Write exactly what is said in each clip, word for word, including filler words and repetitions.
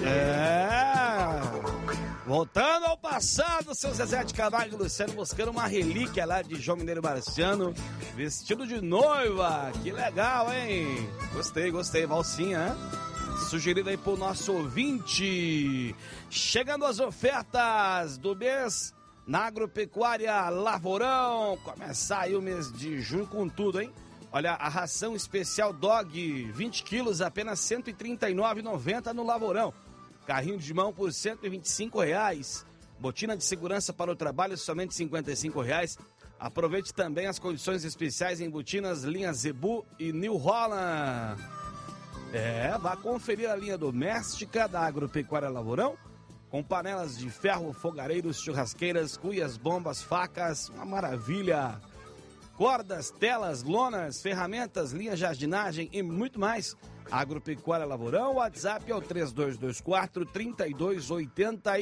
É. Voltando ao passado, seu Zezé de Camargo e Luciano buscando uma relíquia lá de João Mineiro Marciano, vestido de noiva. Que legal, hein? Gostei, gostei. Valsinha, né? Sugerido aí por nosso ouvinte. Chegando as ofertas do mês na Agropecuária Lavourão. Começar aí o mês de junho com tudo, hein? Olha, a ração especial Dog, vinte quilos, apenas cento e trinta e nove reais e noventa centavos no Lavourão. Carrinho de mão por cento e vinte e cinco reais. Botina de segurança para o trabalho, somente cinquenta e cinco reais. Aproveite também as condições especiais em botinas linha Zebu e New Holland. É, vá conferir a linha doméstica da Agropecuária Lavourão, com panelas de ferro, fogareiros, churrasqueiras, cuias, bombas, facas, uma maravilha. Cordas, telas, lonas, ferramentas, linha jardinagem e muito mais. Agropecuária Lavourão, WhatsApp é o três dois dois quatro, três dois oito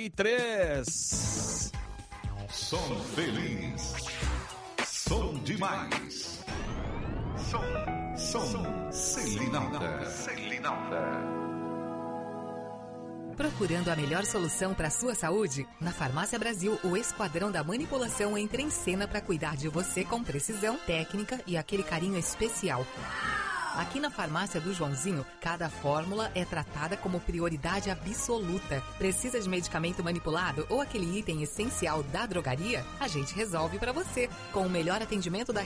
três. Som feliz. Som demais. Som, som, Selinalda. Selinalda. Procurando a melhor solução para a sua saúde? Na Farmácia Brasil, o Esquadrão da Manipulação entra em cena para cuidar de você com precisão, técnica e aquele carinho especial. Aqui na Farmácia do Joãozinho, cada fórmula é tratada como prioridade absoluta. Precisa de medicamento manipulado ou aquele item essencial da drogaria? A gente resolve para você, com o melhor atendimento da